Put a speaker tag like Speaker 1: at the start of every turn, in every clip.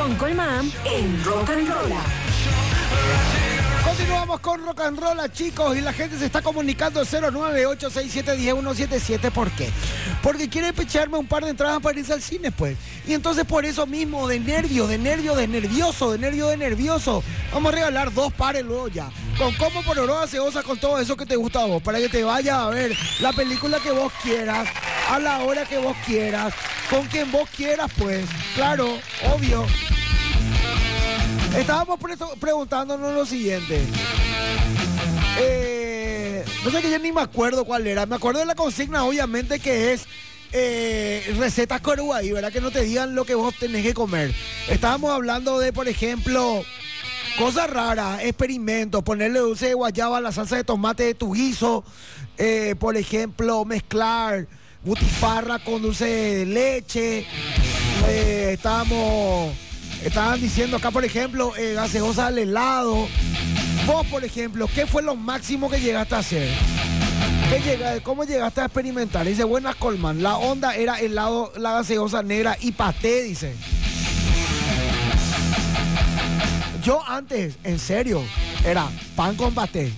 Speaker 1: Juan Colmán en Rock and Rolla.
Speaker 2: Continuamos con Rock and Roll, chicos, y la gente se está comunicando al 09867102177. ¿Por qué? Porque quiere pecharme un par de entradas para irse al cine, pues. Y entonces por eso mismo, de nervioso, vamos a regalar 2 pares luego ya. Con combo por oro gaseosa, con todo eso que te gusta a vos, para que te vayas a ver la película que vos quieras, a la hora que vos quieras, con quien vos quieras, pues. Claro, obvio. Estábamos preguntándonos lo siguiente. No sé, que yo ni me acuerdo cuál era. Me acuerdo de la consigna, obviamente, que es recetas coruahí, ¿verdad? Que no te digan lo que vos tenés que comer. Estábamos hablando de, por ejemplo, cosas raras, experimentos, ponerle dulce de guayaba a la salsa de tomate de tu guiso. Por ejemplo, mezclar butifarra con dulce de leche. Estaban diciendo acá, por ejemplo, gaseosa al helado. Vos, por ejemplo, ¿qué fue lo máximo que llegaste a hacer? ¿Cómo llegaste a experimentar? Dice, buenas, Colman. La onda era helado, la gaseosa negra y paté, dice. Yo antes, en serio, era pan con paté.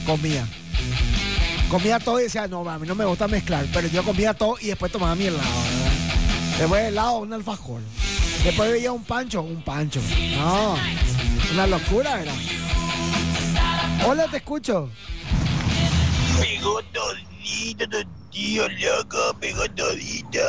Speaker 2: Comía todo y decía, no, a mí no me gusta mezclar. Pero yo comía todo y después tomaba mi helado, ¿verdad? Después de helado, un alfajor. Después veía un pancho. No, una locura era. Hola, te escucho.
Speaker 3: Pegó todito, tu tío loco, pegó todito.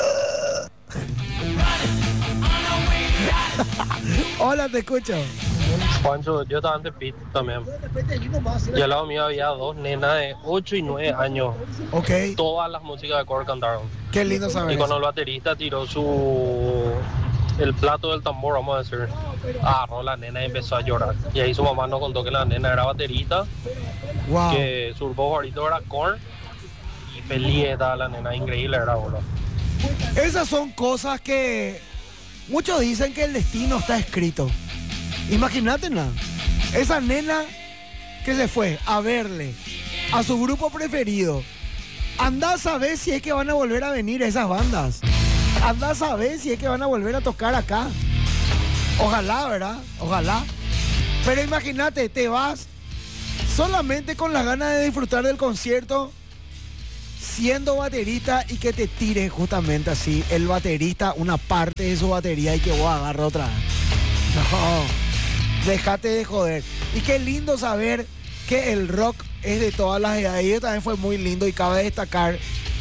Speaker 2: Hola, te escucho.
Speaker 4: Juancho, yo estaba ante Pit también. Y al lado mío había 2 nenas de 8 y 9 años.
Speaker 2: Ok.
Speaker 4: Todas las músicas de core cantaron.
Speaker 2: Qué lindo saber
Speaker 4: Y cuando
Speaker 2: eso.
Speaker 4: el baterista tiró el plato del tambor, vamos a decir, agarró la nena y empezó a llorar. Y ahí su mamá nos contó que la nena era baterista,
Speaker 2: Wow.
Speaker 4: que su favorito era Korn, y feliz estaba la nena, increíble era, boludo.
Speaker 2: Esas son cosas que muchos dicen que el destino está escrito. Imagínate, ¿no? Esa nena que se fue a verle a su grupo preferido. Andá a saber si es que van a volver a venir esas bandas. Andá a saber si es que van a volver a tocar acá. Ojalá, ¿verdad? Ojalá. Pero imagínate, te vas solamente con las ganas de disfrutar del concierto, siendo baterista, y que te tire justamente así el baterista una parte de su batería y que vos agarres otra. No, déjate de joder. Y qué lindo saber que el rock es de todas las edades. Y también fue muy lindo, y cabe destacar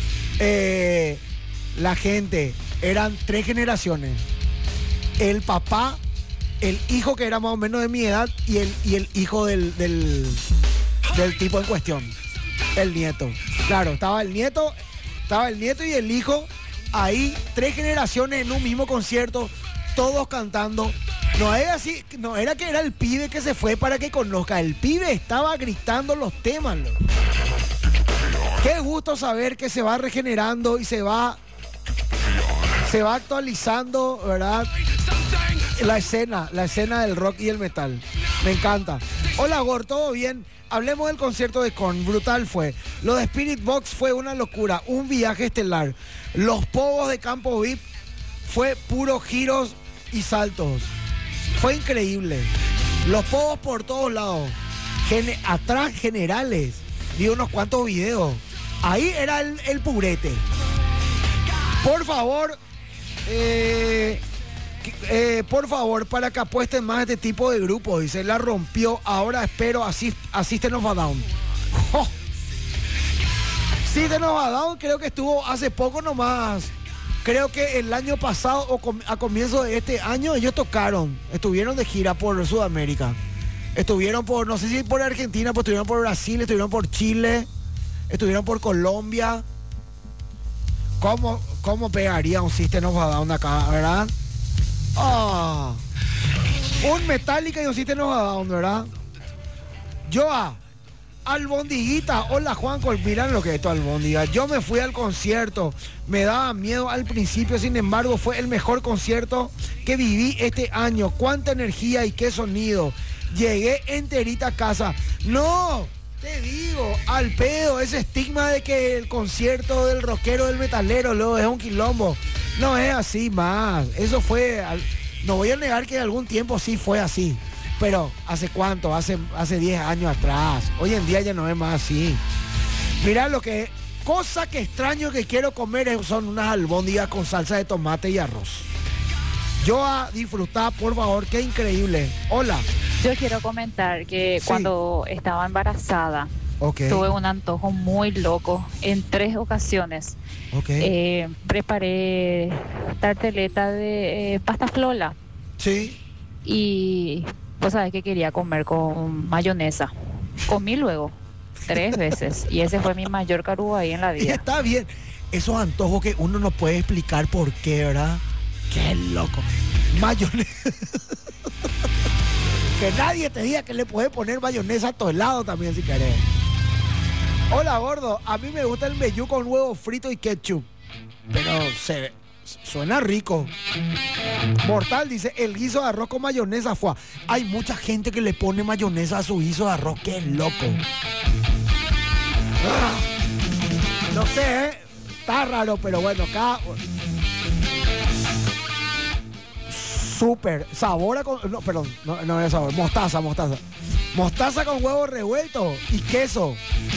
Speaker 2: la gente. Eran 3 generaciones. El papá, el hijo que era más o menos de mi edad, y el hijo del tipo en cuestión. El nieto. Claro, estaba el nieto y el hijo. Ahí 3 generaciones en un mismo concierto, todos cantando. No era así, no era que era el pibe que se fue para que conozca. El pibe estaba gritando los temas, ¿no? Qué gusto saber que se va regenerando y se va actualizando, ¿verdad? La escena del rock y el metal. Me encanta. Hola, Gor, ¿todo bien? Hablemos del concierto de Korn. Brutal fue. Lo de Spirit Box fue una locura. Un viaje estelar. Los pogos de Campo VIP fue puros giros y saltos. Fue increíble. Los pogos por todos lados. Atrás generales. Vi unos cuantos videos. Ahí era el purete. Por favor, para que apuesten más a este tipo de grupos. Dice, la rompió. Ahora espero System of a Down. Oh. System of a Down creo que estuvo hace poco nomás. Creo que el año pasado o a comienzo de este año ellos estuvieron de gira por Sudamérica. Estuvieron no sé si por Argentina, pues estuvieron por Brasil, estuvieron por Chile, estuvieron por Colombia. ¿Cómo pegaría un System of a Down acá, verdad? Oh, un Metallica y un System of a Down, ¿verdad? Joa, Albondiguita, hola Juanco, miran lo que es esto, Albondiga. Yo me fui al concierto, me daba miedo al principio, sin embargo fue el mejor concierto que viví este año. Cuánta energía y qué sonido. Llegué enterita a casa. No, te digo, al pedo, ese estigma de que el concierto del rockero, del metalero, luego es un quilombo. No es así más. Eso fue no voy a negar que algún tiempo sí fue así. Pero, ¿hace cuánto? Hace 10 años atrás. Hoy en día ya no es más así. Mirá cosa que extraño que quiero comer son unas albóndigas con salsa de tomate y arroz. Yo a disfrutar, por favor, qué increíble. Hola.
Speaker 5: Yo quiero comentar que
Speaker 2: Sí.
Speaker 5: cuando estaba embarazada,
Speaker 2: Ok,
Speaker 5: tuve un antojo muy loco en 3 ocasiones.
Speaker 2: ok.
Speaker 5: Preparé tarteleta de pasta flola
Speaker 2: Sí.
Speaker 5: y pues sabes que quería comer con mayonesa. Comí luego 3 veces y ese fue mi mayor carugo ahí en la
Speaker 2: Y
Speaker 5: vida.
Speaker 2: está bien. Esos antojos que uno no puede explicar por qué, ¿verdad? Qué loco. Mayonesa. Que nadie te diga que le puede poner mayonesa a todo lado también si querés. Hola, gordo. A mí me gusta el meyú con huevo frito y ketchup. Pero suena rico. Mortal dice, el guiso de arroz con mayonesa fue. Hay mucha gente que le pone mayonesa a su guiso de arroz. Qué loco. No sé, ¿eh? Está raro, pero bueno, acá... Súper. Sabor a... No, perdón, no es sabor. Mostaza. Mostaza con huevo revuelto y queso.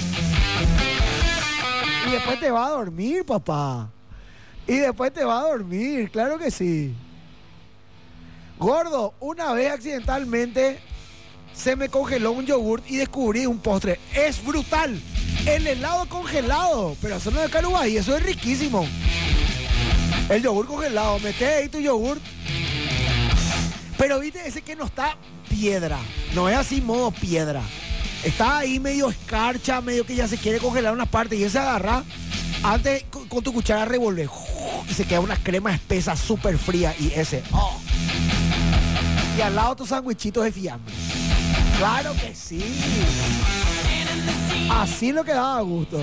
Speaker 2: Y después te va a dormir, papá. Y después te va a dormir, claro que sí. Gordo, una vez accidentalmente se me congeló un yogurt y descubrí un postre. Es brutal. El helado congelado. Pero eso no es Caruay, eso es riquísimo. El yogur congelado. Meté ahí tu yogur. Pero viste, ese que no está piedra. No es así modo piedra. Está ahí medio escarcha, medio que ya se quiere congelar una parte. Y ese agarra, antes con tu cuchara revolver. Y se queda una crema espesa súper fría. Y ese, oh. Y al lado tus sandwichitos de fiambre. Claro que sí. Así lo que daba gusto.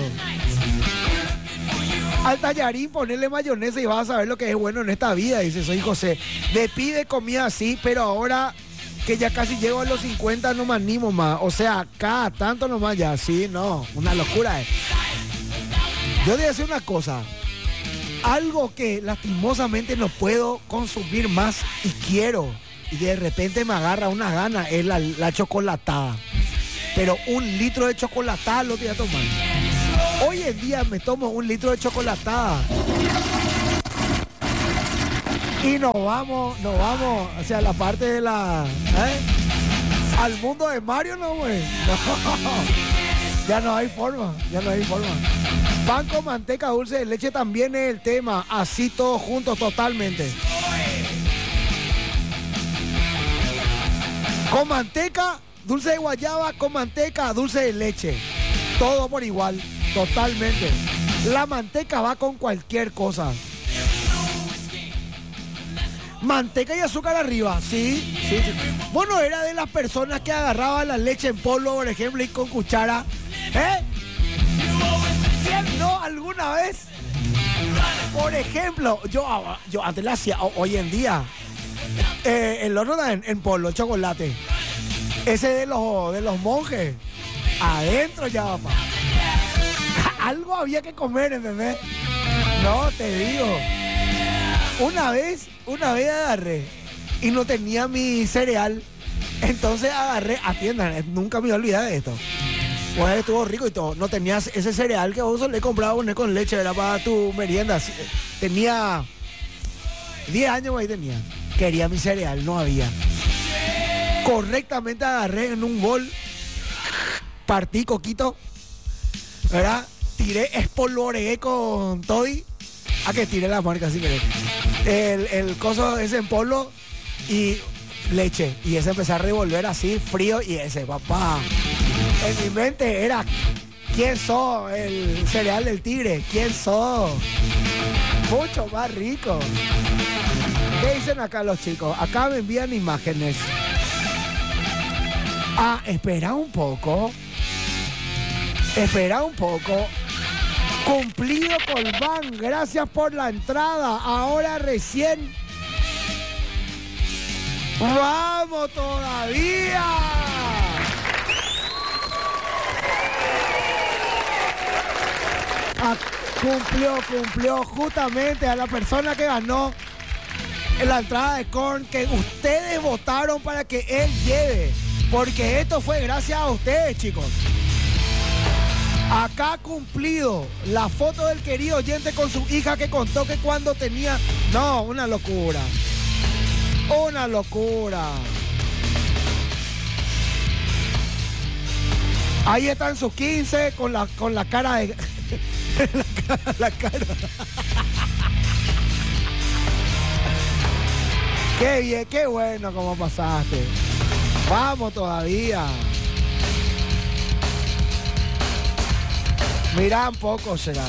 Speaker 2: Al tallarín ponerle mayonesa y vas a saber lo que es bueno en esta vida, dice soy José. Me pide comida así, pero ahora que ya casi llego a los 50 no me animo más. O sea, cada tanto nomás ya, sí, no, una locura. Yo te voy a decir una cosa. Algo que lastimosamente no puedo consumir más y quiero, y de repente me agarra una gana, es la chocolatada. Pero 1 litro de chocolatada lo voy a tomar. Hoy en día me tomo 1 litro de chocolatada. Y nos vamos hacia la parte de la... Al mundo de Mario, no, güey. No. Ya no hay forma. Pan con manteca, dulce de leche también es el tema. Así todos juntos totalmente. Con manteca, dulce de guayaba, con manteca, dulce de leche. Todo por igual. Totalmente. La manteca va con cualquier cosa. Manteca y azúcar arriba, sí. Bueno, era de las personas que agarraban la leche en polvo, por ejemplo, y con cuchara. ¿Quién no alguna vez? Por ejemplo, yo antes la hacía, hoy en día, el horno en polvo, el chocolate. Ese de los monjes. Adentro ya, papá. Algo había que comer, ¿entendés? No, te digo. Una vez agarré y no tenía mi cereal. Entonces agarré, atiendan, nunca me voy a olvidar de esto. Pues estuvo rico y todo. No tenías ese cereal que vos le comprabas con leche, era para tu merienda. Tenía 10 años, ahí tenía. Quería mi cereal, no había. Correctamente agarré en un bol, partí coquito, ¿verdad? Tiré, espolvoreé con Toddy. A que tiré la marca así que el coso ese en polvo y leche. Y ese empecé a revolver así, frío, y ese, papá. En mi mente era, ¿quién sos? El cereal del tigre, ¿quién sos? Mucho más rico. ¿Qué dicen acá los chicos? Acá me envían imágenes. Ah, espera un poco. Cumplido Colmán, gracias por la entrada. Ahora recién. ¡Vamos todavía! Cumplió justamente a la persona que ganó en la entrada de Korn que ustedes votaron para que él lleve. Porque esto fue gracias a ustedes, chicos. Acá cumplido la foto del querido oyente con su hija que contó que cuando tenía... No, una locura. Una locura. Ahí están sus 15 con la cara de... la cara. Qué bien, qué bueno como pasaste. Vamos todavía. Mirá un poco será.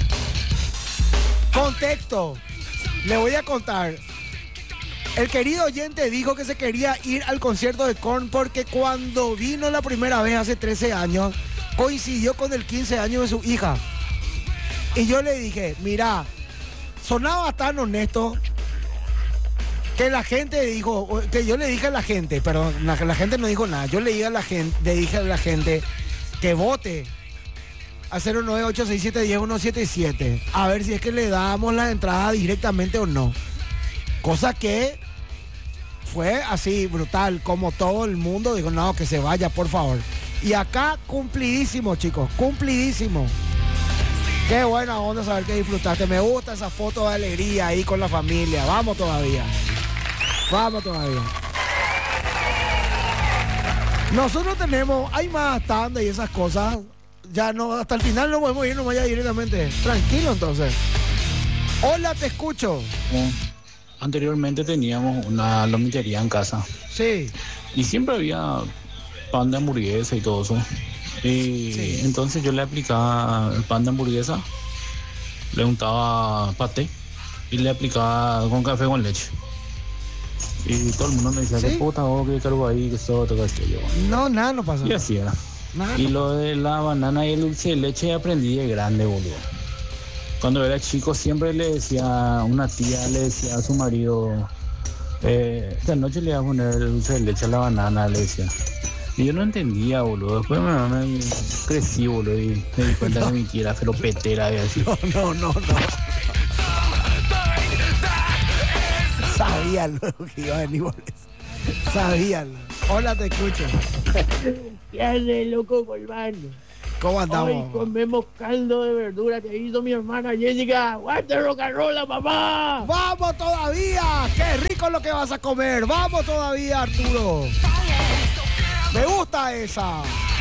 Speaker 2: Contexto. Le voy a contar. El querido oyente dijo que se quería ir al concierto de Korn porque cuando vino la primera vez hace 13 años, coincidió con el 15 años de su hija. Y yo le dije, mira, sonaba tan honesto que la gente dijo, que yo le dije a la gente, perdón, la gente no dijo nada, yo le dije a la gente que vote a 098671017 a ver si es que le damos la entrada directamente o no. Cosa que fue así brutal, como todo el mundo dijo, no, que se vaya, por favor. Y acá cumplidísimo, chicos, cumplidísimo. Qué buena onda saber que disfrutaste. Me gusta esa foto de alegría ahí con la familia. Vamos todavía. Vamos todavía. Nosotros tenemos, hay más tanda y esas cosas. Ya no, hasta el final no podemos ir, no vaya directamente. Tranquilo entonces. Hola, te escucho.
Speaker 6: Anteriormente teníamos una lomitería en casa.
Speaker 2: Sí.
Speaker 6: Y siempre había pan de hamburguesa y todo eso. Y sí. Entonces yo le aplicaba el pan de hamburguesa, le untaba paté y le aplicaba con café con leche. Y todo el mundo me decía, ¿sí? ¿Qué puta vos, qué cargo ahí, qué soto, qué aquello?
Speaker 2: No, nada, no pasó.
Speaker 6: Y así era.
Speaker 2: Nada.
Speaker 6: Y lo de la banana y el dulce de leche aprendí de grande, boludo. Cuando era chico siempre le decía, una tía le decía a su marido, esta noche le voy a poner el dulce de leche a la banana, le decía. Y yo no entendía, boludo. Después me crecí, boludo, y me di cuenta que mi tía era felopetera y así.
Speaker 2: No. Sabíalo que iba a venir por eso. Sabíalo. Hola, te escucho.
Speaker 7: ¿Qué hace, loco Colmán?
Speaker 2: ¿Cómo andamos?
Speaker 7: Hoy comemos caldo de verdura que hizo mi hermana Jessica. ¡Guante rock and roll, papá!
Speaker 2: ¡Vamos todavía! ¡Qué rico lo que vas a comer! ¡Vamos todavía, Arturo! ¡Me gusta esa!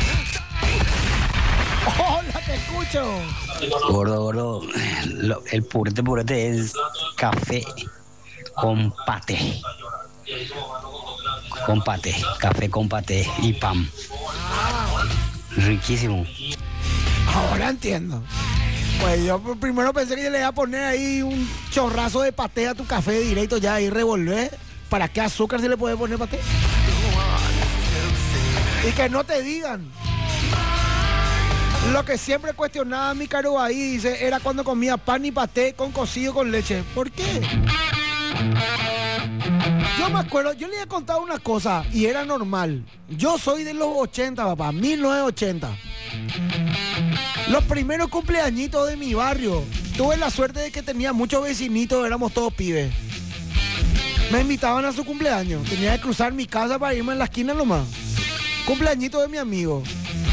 Speaker 2: ¡Hola, te escucho!
Speaker 8: Gordo, el purete es café con paté. Café con paté y pan. Riquísimo.
Speaker 2: Ahora entiendo. Pues yo primero pensé que yo le iba a poner ahí un chorrazo de paté a tu café directo ya y revolver. ¿Para qué azúcar se le puede poner paté? Y que no te digan. Lo que siempre cuestionaba mi caro ahí, dice, era cuando comía pan y paté con cocido con leche. ¿Por qué? Yo me acuerdo, yo le había contado una cosa y era normal. Yo soy de los 80, papá, 1980. Los primeros cumpleañitos de mi barrio, tuve la suerte de que tenía muchos vecinitos, éramos todos pibes. Me invitaban a su cumpleaños, tenía que cruzar mi casa para irme en la esquina nomás. Cumpleañito de mi amigo.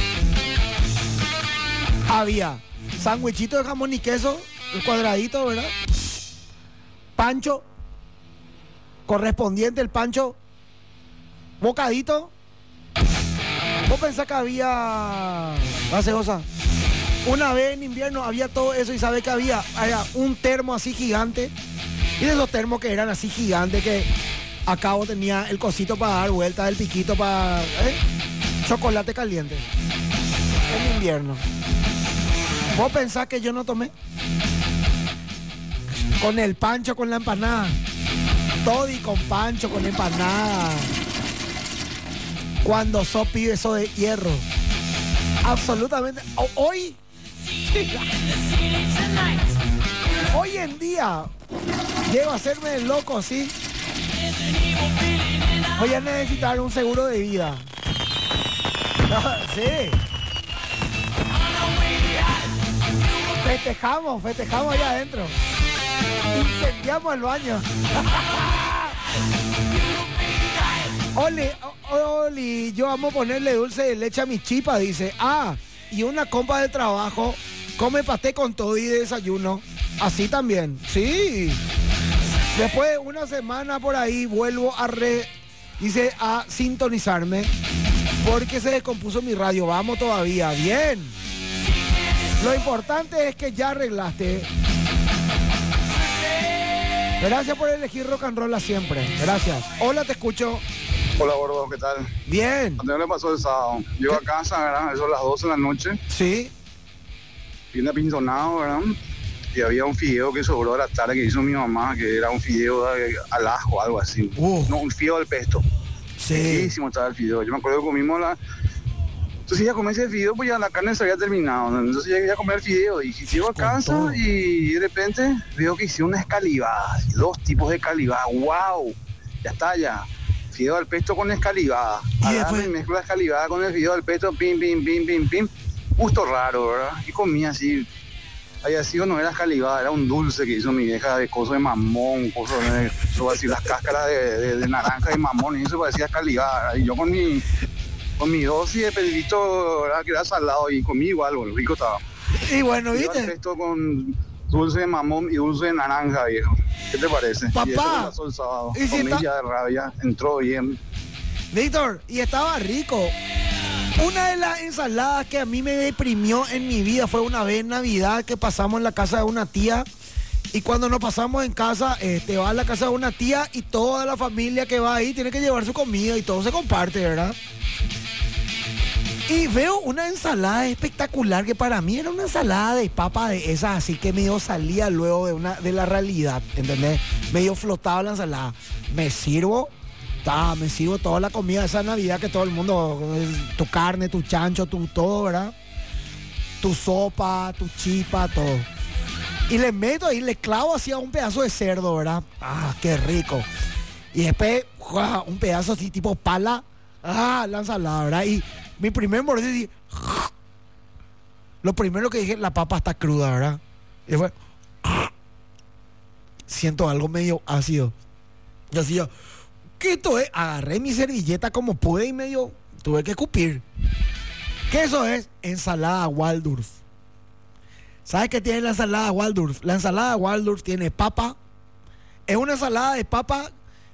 Speaker 2: Había sándwichito de jamón y queso, el cuadradito, ¿verdad? Pancho, correspondiente el pancho, bocadito. ¿Vos pensás que había gaseosa? Una vez en invierno había todo eso y sabés que había un termo así gigante. Y de esos termos que eran así gigantes que a cabo tenía el cosito para dar vueltas, el piquito para... chocolate caliente. En invierno. ¿Vos pensás que yo no tomé? Con el pancho, con la empanada. Toddy con pancho, con empanada. Cuando sos pibe, sos de hierro. Absolutamente. Hoy en día llego a hacerme el loco así. Voy a necesitar un seguro de vida. Sí. Festejamos allá adentro. Incendiamos el baño. Oli, yo amo ponerle dulce de leche a mi chipa, dice. Ah, y una compa de trabajo come paté con todo y de desayuno. Así también, sí. Después de una semana por ahí vuelvo dice, a sintonizarme porque se descompuso mi radio. Vamos todavía, bien. Lo importante es que ya arreglaste. Gracias por elegir Rock and Roll siempre. Gracias. Hola, te escucho.
Speaker 9: Hola, gordo, ¿qué tal?
Speaker 2: Bien.
Speaker 9: ¿A dónde le pasó el sábado? Llego a casa, ¿verdad? Eso a las 12 de la noche.
Speaker 2: Sí.
Speaker 9: Vine apinzonado, ¿verdad? Y había un fideo que sobró de la tarde que hizo mi mamá, que era un fideo al ajo, algo así. No, un fideo al pesto.
Speaker 2: Sí.
Speaker 9: Riquísimo estaba el fideo. Yo me acuerdo que comimos Entonces ya comí ese fideo, pues ya la carne se había terminado, ¿no? Entonces llegué a comer el fideo y llego a casa y de repente veo que hicieron una escalivada, 2 tipos de escalivada. ¡Wow! Ya está, ya. Fideo al pesto con escalivada. Y después mezclo la escalivada con el fideo al pesto, pim, pim, pim, pim, pim. Gusto raro, ¿verdad? Y comí así. Había sido, no era escalivada, era un dulce que hizo mi vieja de coso de mamón, así las cáscaras de naranja y mamón, y eso parecía escalivada. Y yo con mi dosis de pedrito, ¿verdad? Que era salado, y comí igual, bueno, rico estaba.
Speaker 2: Y bueno, ¿viste?
Speaker 9: Esto con dulce de mamón y dulce de naranja, viejo. ¿Qué te parece?
Speaker 2: Papá.
Speaker 9: Y eso me pasó el sábado.
Speaker 2: ¿Y si
Speaker 9: comí ya de rabia, entró bien.
Speaker 2: Víctor, y estaba rico. Una de las ensaladas que a mí me deprimió en mi vida fue una vez en Navidad que pasamos en la casa de una tía. Y cuando nos pasamos en casa, te vas a la casa de una tía y toda la familia que va ahí tiene que llevar su comida y todo se comparte, ¿verdad? Y veo una ensalada espectacular que para mí era una ensalada de papa de esas así que medio salía luego de la realidad, ¿entendés? Medio flotaba la ensalada. Me sirvo toda la comida de esa Navidad que todo el mundo, tu carne, tu chancho, tu todo, ¿verdad? Tu sopa, tu chipa, todo. Y le meto ahí, le clavo así a un pedazo de cerdo, ¿verdad? Ah, qué rico. Y después, un pedazo así tipo pala, la ensalada, ¿verdad? Y mi primer mordida, lo primero que dije, la papa está cruda, ¿verdad? Y después, siento algo medio ácido. Y así yo, ¿qué esto es? Agarré mi servilleta como pude y medio tuve que escupir. ¿Qué eso es? Ensalada Waldorf. ¿Sabes qué tiene la ensalada Waldorf? La ensalada Waldorf tiene papa. Es una ensalada de papa